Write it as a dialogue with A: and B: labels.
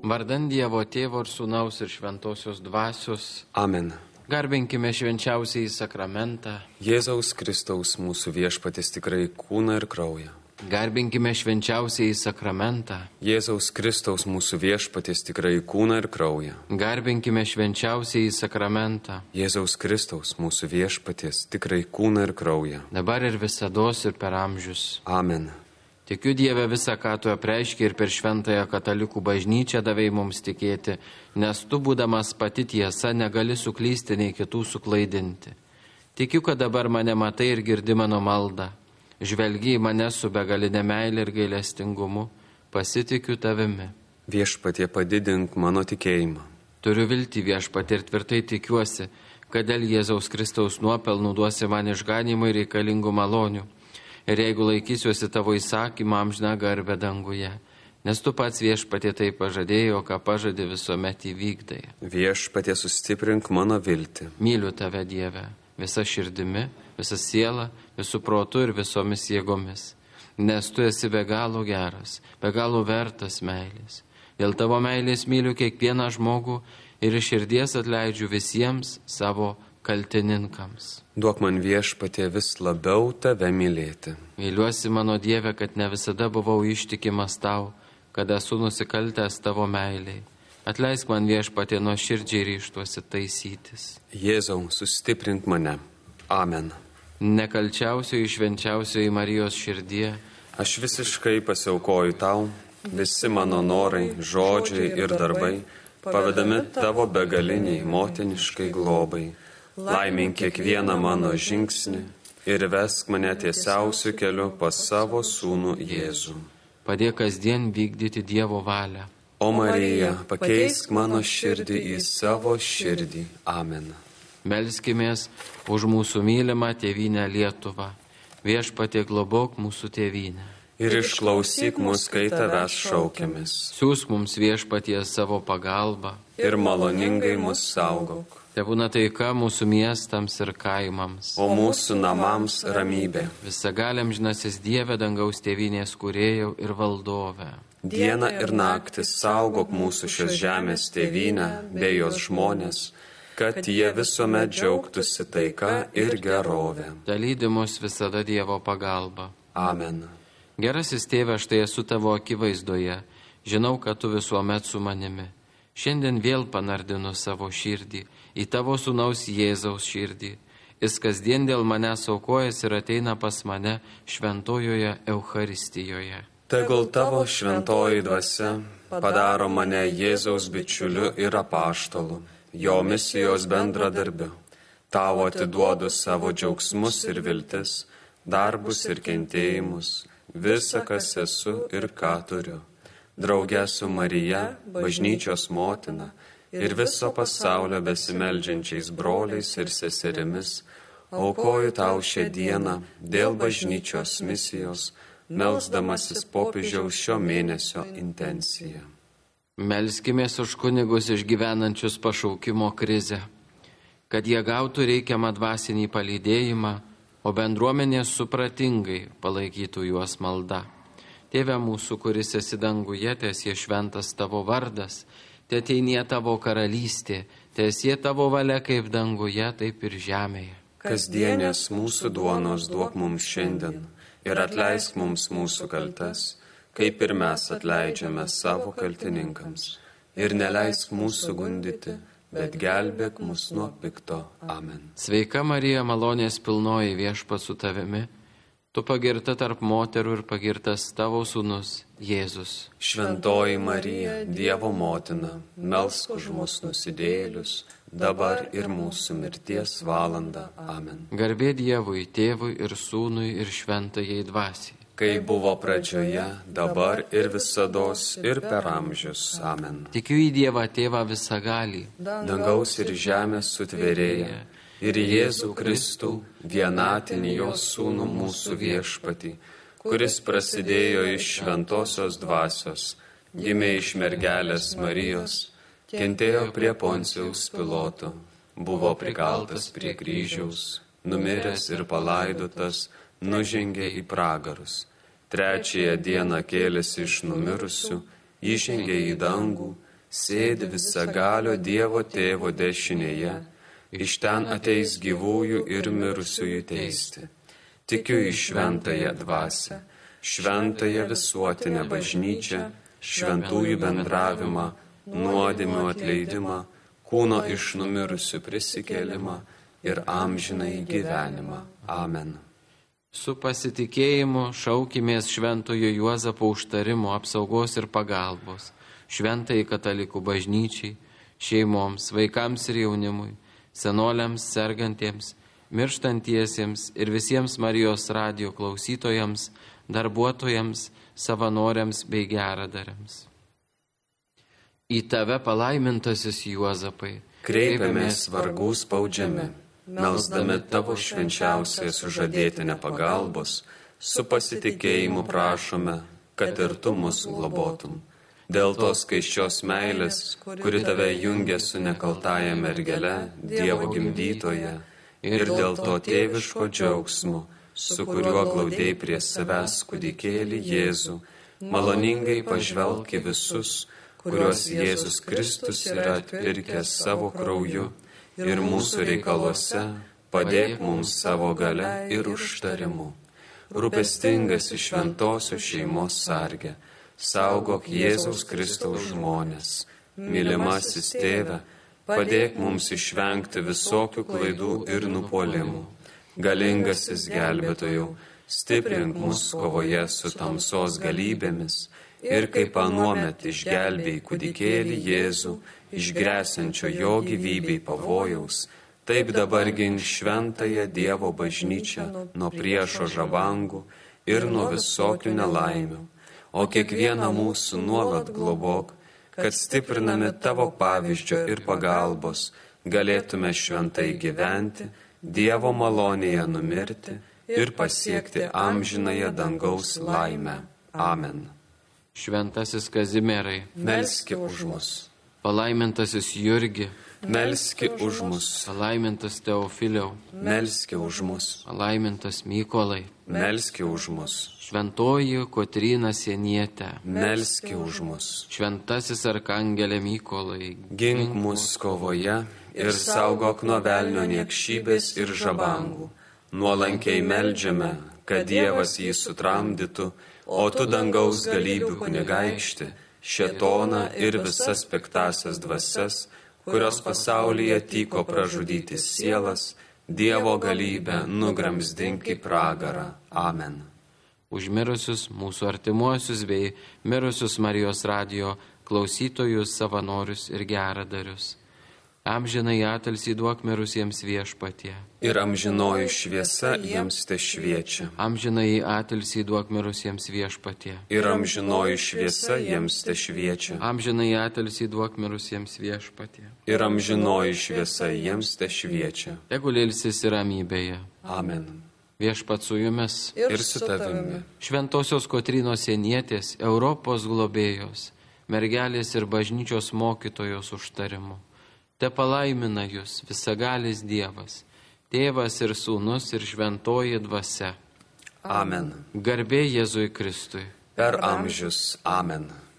A: Vardan Dievo Tėvo ir Sūnaus ir Šventosios Dvasios.
B: Amen.
A: Garbinkime švenčiausiąjį sakramentą.
B: Jėzaus Kristaus mūsų viešpaties tikrai kūną ir kraują.
A: Garbinkime švenčiausiąjį sakramentą.
B: Jėzaus Kristaus mūsų viešpaties tikrai kūną ir kraują.
A: Garbinkime švenčiausiąjį sakramentą.
B: Jėzaus Kristaus mūsų viešpaties tikrai kūną ir kraują.
A: Dabar ir visados ir per amžius.
B: Amen.
A: Tikiu Dieve visą, ką tu apreiški ir per šventąją katalikų bažnyčią davei mums tikėti, nes tu, būdamas pati tiesa, negali suklysti nei kitų suklaidinti. Tikiu, kad dabar mane matai ir girdi mano maldą. Žvelgi į mane su begalinė meilė ir gailestingumu, pasitikiu tavimi.
B: Viešpatie, padidink mano tikėjimą.
A: Turiu viltį viešpatie ir tvirtai tikiuosi, kad dėl Jėzaus Kristaus nuopelnų duosi man išganymui reikalingų malonių. Ir jeigu laikysiuosi tavo įsakymą amžiną garbę danguje, nes tu pats viešpatie tai pažadėjai, o ką pažadė visuomet įvykdai.
B: Viešpatie, sustiprink mano viltį.
A: Myliu tave, Dieve, visa širdimi, visa siela, visų protu ir visomis jėgomis, nes tu esi be galo geras, be galo vertas meilės. Dėl tavo meilės myliu kiekvieną žmogų ir iš širdies atleidžiu visiems savo kaltininkams.
B: Duok man, Viešpatie, vis labiau tave mylėti.
A: Gailiuosi, mano Dieve, kad ne visada buvau ištikimas tau, kad esu nusikaltęs tavo meiliai. Atleisk man, Viešpatie, nuoširdžiai ryžtuosi taisytis.
B: Jėzau, sustiprink mane. Amen.
A: Nekalčiausioji švenčiausioji Marijos širdie,
B: Aš visiškai pasiaukoju tau, visi mano norai, žodžiai ir darbai, pavedami tavo begaliniai motiniškai globai. Laimink kiekvieną mano žingsnį ir vesk mane tiesiausiu keliu pas savo sūnų Jėzų.
A: padėk kasdien vykdyti Dievo valią.
B: O Marija, pakeisk mano širdį į savo širdį. Amen.
A: Melskimės už mūsų mylimą tėvynę Lietuvą. Viešpatie, globok mūsų tėvynę.
B: Ir išklausyk mus, kai tavęs šaukiamės.
A: Siųsk mums, Viešpatie, savo pagalbą.
B: Ir maloningai mus saugok.
A: Tebūna taika mūsų miestams ir kaimams.
B: O mūsų namams ramybė.
A: Visagaliam žinasis Dieve, dangaus tėvynės kūrėjau ir valdove.
B: Dieną ir naktį saugok mūsų šios žemės tėvynę bei jos žmonės, kad jie visuomet džiaugtųsi taika ir gerovė.
A: Dalydi mus visada Dievo pagalba.
B: Amen.
A: Gerasis tėve, štai esu tavo akivaizdoje. Žinau, kad tu visuomet su manimi. Šiandien vėl panardinu savo širdį į tavo sūnaus Jėzaus širdį. Jis kasdien dėl manęs aukojas ir ateina pas mane šventojoje Eucharistijoje.
B: Tegul tavo šventoji dvasia padaro mane Jėzaus bičiuliu ir apaštalu, jo misijos bendradarbiu. Tavo atiduodu savo džiaugsmus ir viltis, darbus ir kentėjimus, visa, kas esu ir ką turiu. Drauge su Marija, bažnyčios motina ir viso pasaulio besimeldžiančiais broliais ir seserimis, aukoju tau šią dieną dėl bažnyčios misijos, melsdamasis popiežiaus šio mėnesio intenciją.
A: Melskimės už kunigus išgyvenančius pašaukimo krizę, kad jie gautų reikiamą dvasinį palydėjimą, o bendruomenė supratingai palaikytų juos malda. Tėve mūsų, kuris esi danguje, tiesie šventas tavo vardas, teteinie tavo karalystė, tiesie tavo valia kaip danguje, taip ir žemėje.
B: Kasdienės mūsų duonos duok mums šiandien ir atleisk mums mūsų kaltes, kaip ir mes atleidžiame savo kaltininkams. Ir neleisk mūsų gundyti, bet gelbėk mus nuo pikto. Amen.
A: Sveika Marija, malonės pilnoji, Viešpats su tavimi. Tu pagirta tarp moterų ir pagirtas tavo sūnus Jėzus.
B: Šventoji Marija, Dievo motina, melsk už mus nusidėjėlius, dabar ir mūsų mirties valandą. Amen.
A: Garbė Dievui, Tėvui ir Sūnui ir Šventajai Dvasiai.
B: Kai buvo pradžioje, dabar ir visados ir per amžius. Amen.
A: Tikiu į Dievą Tėvą visagalį,
B: Dangaus ir žemės sutvėrėja, ir Jėzų Kristų, vienatinį jo sūnų mūsų viešpatį, kuris prasidėjo iš šventosios dvasios, gimė iš mergelės Marijos, kentėjo prie Poncijaus Piloto, buvo prikaltas prie kryžiaus, numiręs ir palaidotas, nužengė į pragarus. Trečiąją dieną kėlėsi iš numirusių, įžengė į dangų sėdi visagalio Dievo Tėvo dešinėje, iš ten ateis gyvųjų ir mirusiųjų teisti. Tikiu į šventąją dvasią, šventąją visuotinę bažnyčią, šventųjų bendravimą, nuodėmių atleidimą, kūno iš numirusių prisikėlimą ir amžinąjį gyvenimą. Amen.
A: Su pasitikėjimu šaukimės šventojo Juozapo užtarimo, apsaugos ir pagalbos, šventai katalikų bažnyčiai, šeimoms, vaikams ir jaunimui, senoliams, sergantiems, mirštantiesiems ir visiems Marijos radijo klausytojams, darbuotojams, savanoriams bei geradariams. Į tave palaimintasis Juozapai,
B: kreipiamės vargų spaudžiami, melsdami tavo švenčiausiai sužadėtinę pagalbos, su pasitikėjimu prašome, kad ir tu mūsų globotum. Dėl tos skaisčios meilės, kuri tave jungia su nekaltąja mergele, Dievo gimdytoje, ir dėl to tėviško džiaugsmo, su kuriuo glaudei prie savęs kūdikėlį Jėzų, maloningai pažvelk į visus, kuriuos Jėzus Kristus yra atpirkęs savo krauju, ir mūsų reikaluose padėk mums savo gale ir užtarimu. Rūpestingas iš šventosios šeimos sargė, saugok Jėzaus Kristaus žmones. Mylimasis tėve, padėk mums išvengti visokių klaidų ir nupuolimų. Galingasis gelbėtojau, stiprink mus kovoje su tamsos galybėmis ir kaip anuomet išgelbėjai kūdikėlį Jėzų, išgresiančio jo gyvybei pavojaus, taip dabar gink šventąją Dievo bažnyčią nuo priešo žavangų ir nuo visokių nelaimių, o kiekvieną mūsų nuolat globok, kad stiprinami tavo pavyzdžio ir pagalbos galėtume šventai gyventi, Dievo malonėje numirti ir pasiekti amžinąją dangaus laimę. Amen.
A: Šventasis Kazimierai,
B: melski už mus.
A: Palaimintasis Jurgi,
B: melski už mus.
A: Palaimintas Teofiliau,
B: melski už mus.
A: Palaimintas Mykolai,
B: melski už mus.
A: Šventoji Kotryna Sienietė,
B: melski už mus.
A: Šventasis Arkangelė Mykolai,
B: gink mus kovoje ir saugok nuo velnio niekšybės ir žabangų. Nuolankiai meldžiame, kad Dievas jį sutramdytų, o tu dangaus galybių kunigaikšti, šėtoną ir visas piktasias dvasias, kurios pasaulyje tyko pražudyti sielas, Dievo galybę nugramzdink į pragarą. Amen.
A: Už mirusius mūsų artimuosius bei mirusius Marijos radijo klausytojus, savanorius ir geradarius. Amžinai atilsį duok mirusiems Viešpatie.
B: Ir amžinoji šviesa jiems te šviečia.
A: Amžinai atilsį duok mirusiems Viešpatie.
B: Ir amžinoji šviesa jiems te šviečia.
A: Amžinai atilsį duok mirusiems Viešpatie.
B: Ir amžinoji šviesa jiems te šviečia.
A: Tegul ilsisi ramybėje.
B: Amen.
A: Viešpats su jumis.
B: Ir su tavimi.
A: Šventosios Kotrynos Sienietės, Europos globėjos, mergelės ir bažnyčios mokytojos užtarimu. Te palaimina jūs visagalis Dievas, Tėvas ir Sūnus ir šventoji dvasia.
B: Amen.
A: Garbė Jėzui Kristui.
B: Per amžius. Amen.